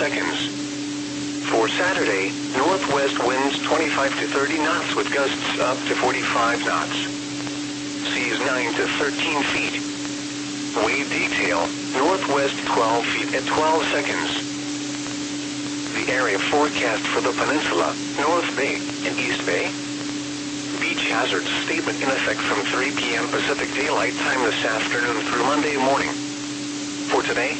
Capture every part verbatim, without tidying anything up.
seconds. For Saturday, northwest winds twenty-five to thirty knots with gusts up to forty-five knots. Seas nine to thirteen feet. Wave detail, northwest twelve feet at twelve seconds. The area forecast for the peninsula, North Bay and East Bay. Beach hazard statement in effect from three p m Pacific Daylight Time this afternoon through Monday morning. For today,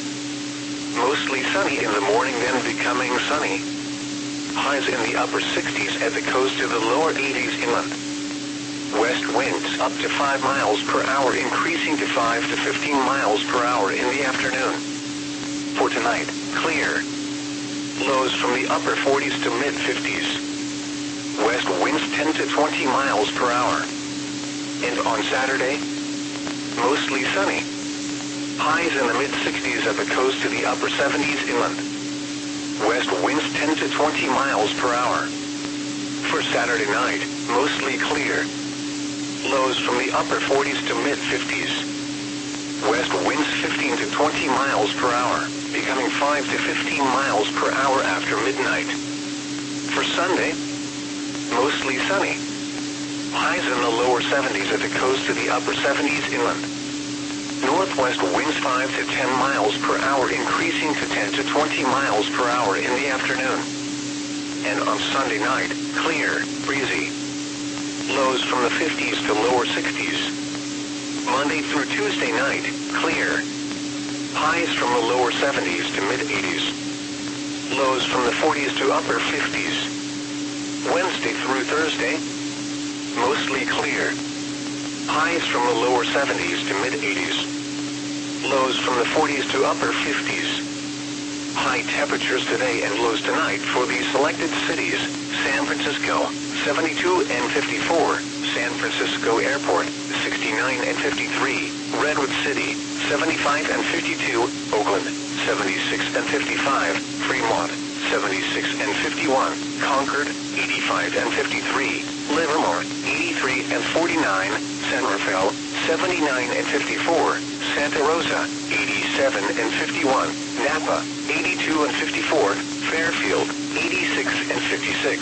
mostly sunny in the morning, then becoming sunny. Highs in the upper sixties at the coast to the lower eighties inland. West winds up to five miles per hour, increasing to five to fifteen miles per hour in the afternoon. For tonight, clear. Lows from the upper forties to mid fifties. West winds ten to twenty miles per hour. And on Saturday, mostly sunny. Highs in the mid sixties at the coast to the upper seventies inland. West winds ten to twenty miles per hour. For Saturday night, mostly clear. Lows from the upper forties to mid fifties. West winds fifteen to twenty miles per hour, becoming five to fifteen miles per hour after midnight. For Sunday, mostly sunny. Highs in the lower seventies at the coast to the upper seventies inland. Northwest winds five to ten miles per hour, increasing to ten to twenty miles per hour in the afternoon. And on Sunday night, clear, breezy. Lows from the fifties to lower sixties. Monday through Tuesday night, clear. Highs from the lower seventies to mid eighties. Lows from the forties to upper fifties. Wednesday through Thursday, mostly clear. Highs from the lower seventies to mid eighties. Lows from the forties to upper fifties. High temperatures today and lows tonight for the selected cities: San Francisco, seventy-two and fifty-four, San Francisco Airport, sixty-nine and fifty-three, Redwood City, seventy-five and fifty-two, Oakland, seventy-six and fifty-five, Fremont, seventy-six and fifty-one, Concord, eighty-five and fifty-three, Livermore, eighty-three and forty-nine, San Rafael, seventy-nine and fifty-four, Santa Rosa, eighty-seven and fifty-one, Napa, eighty-two and fifty-four, Fairfield, eighty-six and fifty-six.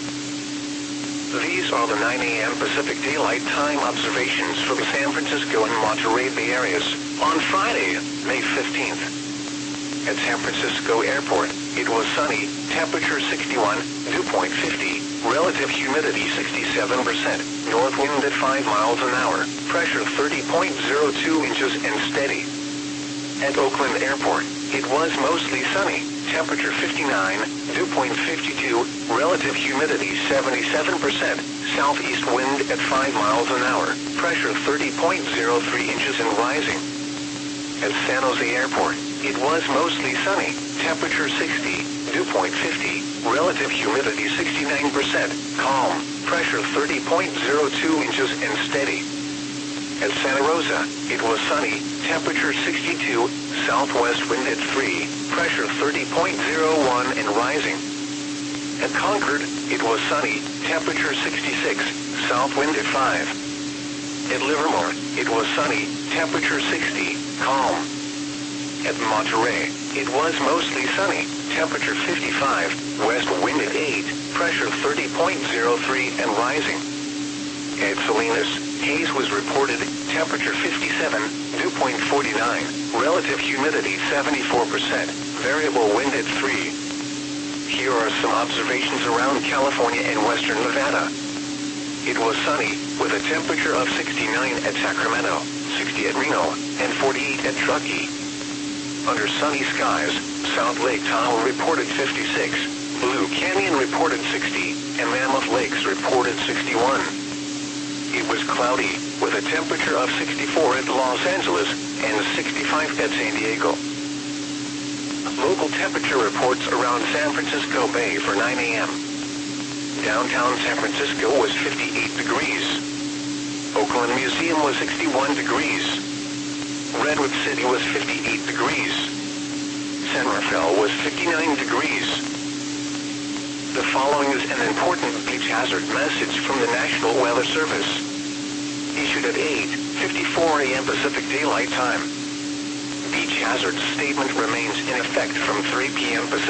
These are the nine a m Pacific Daylight Time observations for the San Francisco and Monterey Bay areas on Friday, May fifteenth. At San Francisco Airport, it was sunny, temperature sixty-one, dew point fifty, relative humidity sixty-seven percent, north wind at five miles an hour, pressure thirty point zero two inches and steady. At Oakland Airport, it was mostly sunny, temperature fifty-nine, dew point fifty-two, relative humidity seventy-seven percent, southeast wind at five miles an hour, pressure thirty point zero three inches and rising. At San Jose Airport, it was mostly sunny, temperature sixty, dew point fifty, relative humidity sixty-nine percent, calm, pressure thirty point zero two inches and steady. At Santa Rosa, it was sunny, temperature sixty-two, southwest wind at three, pressure thirty point zero one and rising. At Concord, it was sunny, temperature sixty-six, south wind at five. At Livermore, it was sunny, temperature sixty, calm. At Monterey, it was mostly sunny, temperature fifty-five, west wind at eight, pressure thirty point zero three and rising. At Salinas, haze was reported, temperature fifty-seven, dew point forty-nine, relative humidity seventy-four percent, variable wind at three. Here are some observations around California and western Nevada. It was sunny, with a temperature of sixty-nine at Sacramento, sixty at Reno, and forty-eight at Truckee. Under sunny skies, South Lake Tahoe reported fifty-six, Blue Canyon reported sixty, and Mammoth Lakes reported sixty-one. It was cloudy, with a temperature of sixty-four at Los Angeles and sixty-five at San Diego. Local temperature reports around San Francisco Bay for nine a m Downtown San Francisco was fifty-eight degrees. Oakland Museum was sixty-one degrees. Redwood City was fifty-eight degrees. San Rafael was fifty-nine degrees. The following is an important beach hazard message from the National Weather Service. Issued at eight fifty-four a m Pacific Daylight Time. Beach hazard statement remains in effect from three p m Pacific